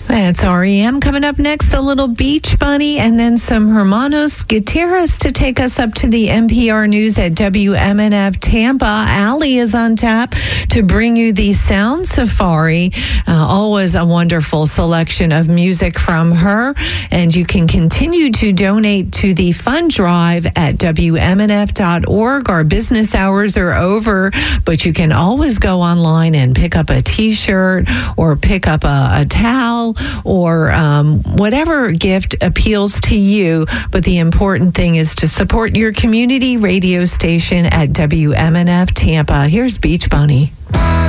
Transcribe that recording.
That's REM. Coming up next, a little Beach Bunny and then some Hermanos Gutierrez to take us up to the NPR News at WMNF Tampa. Allie is on tap to bring you the Sound Safari. Always a wonderful selection of music from her. And you can continue to donate to the fund drive at WMNF.org. Our business hours are over, but you can always go online and pick up a T-shirt or pick up a towel or whatever gift appeals to you. But the important thing is to support your community radio station at WMNF Tampa. Here's Beach Bunny.